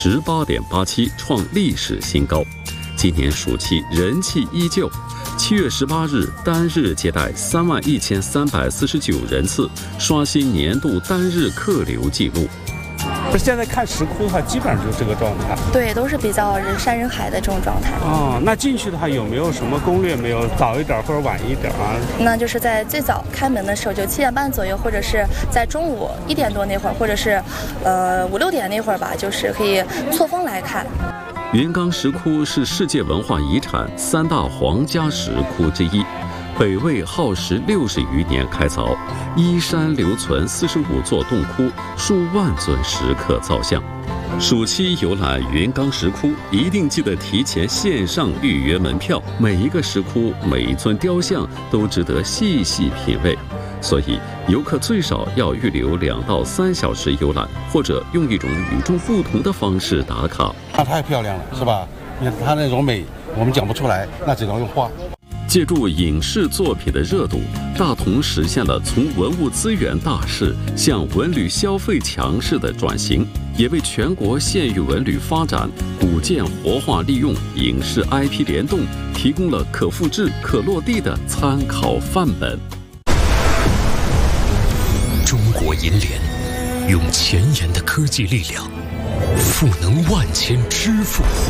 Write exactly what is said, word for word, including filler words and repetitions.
十八点八七，创历史新高。今年暑期人气依旧。七月十八日单日接待三万一千三百四十九人次，刷新年度单日客流纪录。 现在看石窟的话，基本上就是这个状态。 对，都是比较人山人海的这种状态。 哦，那进去的话有没有什么攻略？没有早一点或者晚一点啊？ 那就是在最早开门的时候，就七点半左右，或者是在中午一点多那会儿，或者是呃五六点那会儿吧，就是可以错峰来看。 云冈石窟是世界文化遗产三大皇家石窟之一，北魏耗时六十余年开凿，依山留存四十五座洞窟，数万尊石刻造像。暑期游览云冈石窟，一定记得提前线上预约门票。每一个石窟，每一尊雕像都值得细细品味，所以游客最少要预留两到三小时游览，或者用一种与众不同的方式打卡。 它太漂亮了，是吧？你看它那种美，我们讲不出来，那只能用画。 借助影视作品的热度，大同实现了从文物资源大市向文旅消费强势的转型，也为全国县域文旅发展、古建活化利用、影视 I P 联动提供了可复制、可落地的参考范本。 中国银联用前沿的科技力量，赋能万千支付户。